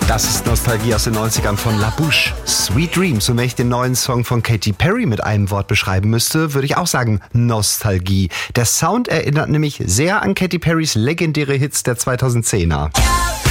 Das ist Nostalgie aus den 90ern von La Bouche. Sweet Dreams. Und wenn ich den neuen Song von Katy Perry mit einem Wort beschreiben müsste, würde ich auch sagen Nostalgie. Der Sound erinnert nämlich sehr an Katy Perrys legendäre Hits der 2010er.